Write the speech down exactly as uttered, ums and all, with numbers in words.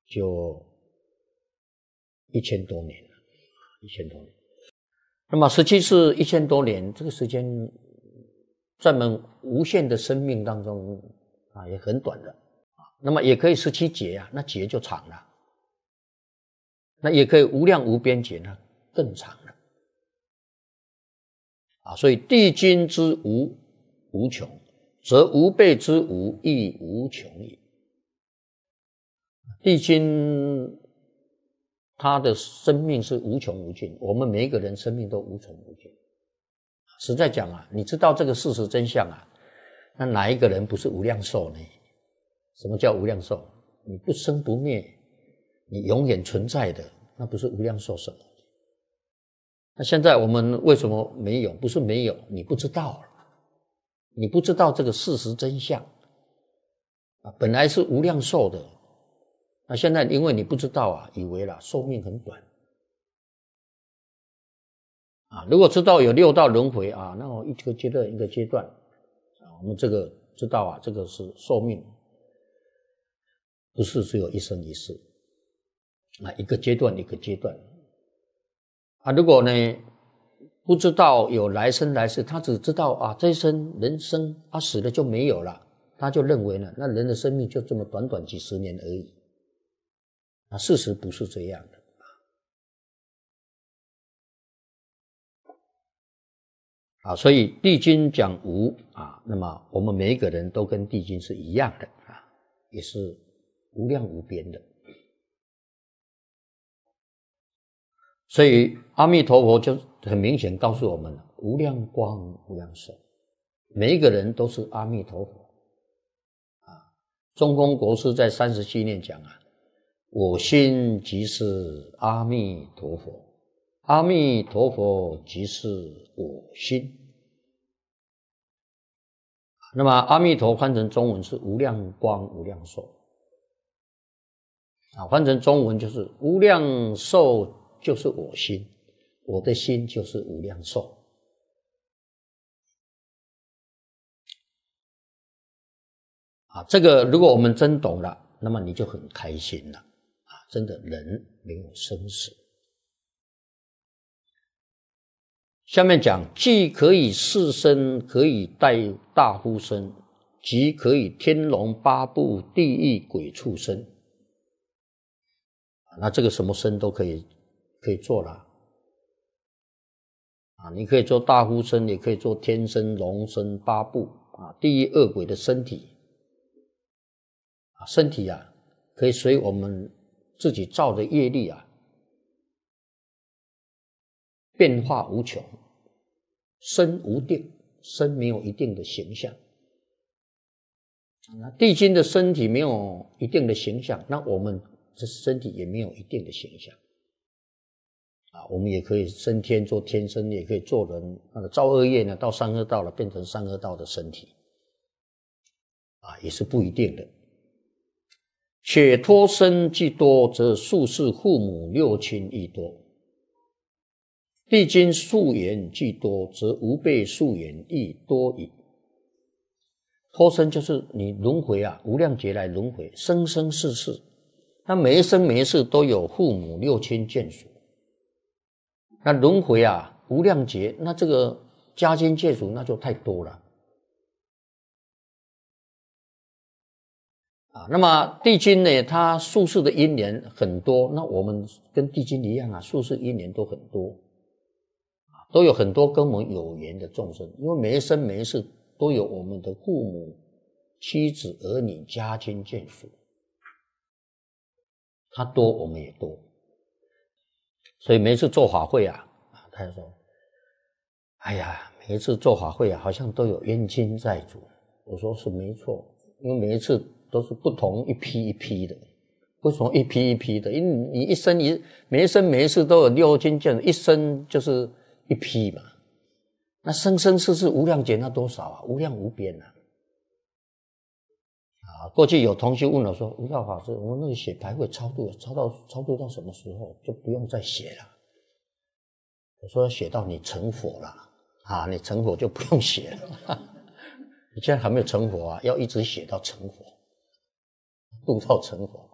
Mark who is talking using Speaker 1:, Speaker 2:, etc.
Speaker 1: 就一千多年了，一千多年。那么十七世一千多年，这个时间在我们无限的生命当中啊，也很短的。那么也可以十七劫啊，那劫就长了。那也可以无量无边劫，那更长了。啊，所以地经之无无穷，则无辈之无亦无穷也。地经它的生命是无穷无尽，我们每一个人生命都无穷无尽。实在讲啊，你知道这个事实真相啊，那哪一个人不是无量寿呢？什么叫无量寿？你不生不灭，你永远存在的，那不是无量寿什么？那现在我们为什么没有？不是没有，你不知道，你不知道这个事实真相啊，本来是无量寿的，那现在因为你不知道啊，以为啦寿命很短啊。如果知道有六道轮回啊，那我一个阶段一个阶段啊，我们这个知道啊，这个是寿命，不是只有一生一世啊，一个阶段一个阶段。啊，如果呢不知道有来生来世，他只知道啊这一生人生啊死了就没有了，他就认为呢，那人的生命就这么短短几十年而已。啊，事实不是这样的。啊，所以地经讲无啊，那么我们每一个人都跟地经是一样的啊，也是无量无边的。所以阿弥陀佛就很明显告诉我们了，无量光无量寿，每一个人都是阿弥陀佛啊。中空国师在三十七念讲啊，我心即是阿弥陀佛，阿弥陀佛即是我心。那么阿弥陀翻成中文是无量光无量寿啊，翻成中文就是无量寿就是我心，我的心就是无量寿啊。这个如果我们真懂了，那么你就很开心了啊！真的人没有生死。下面讲，既可以视身，可以带大呼身，即可以天龙八部、地狱鬼畜身。那这个什么身都可以可以做了啊！你可以做大呼身，也可以做天身、龙身、八部啊，地狱恶鬼的身体啊，身体啊，可以随我们自己造的业力啊，变化无穷，身无定，身没有一定的形象。那地经的身体没有一定的形象，那我们这身体也没有一定的形象啊。我们也可以升天做天身，也可以做人，那个造恶业呢，到三恶道了，变成三恶道的身体啊，也是不一定的。且脱身既多，则宿世父母六亲亦多。地经宿缘既多，则无辈宿缘亦多矣。脱身就是你轮回啊，无量劫来轮回，生生世世，那每一生每一世都有父母六亲眷属。那轮回啊，无量劫，那这个家亲眷属那就太多了啊。那么地经呢，它宿世的因缘很多，那我们跟地经一样啊，宿世因缘都很多啊，都有很多跟我们有缘的众生，因为每一生每一世都有我们的父母、妻子、儿女、家亲眷属，他多我们也多。所以每一次做法会啊，他就说，哎呀，每一次做法会啊，好像都有冤亲债主。我说是没错，因为每一次都是不同一批一批的。为什么一批一批的？因为你一生一每一生每一世都有六亲眷属，一生就是一批嘛。那生生世世无量劫那多少啊？无量无边啊！啊，过去有同学问我说：“无道法师，我那个写牌会超度，超到超度到什么时候就不用再写了？”我说：“写到你成佛了啊，你成佛就不用写了。你现在还没有成佛啊，要一直写到成佛，度到成佛。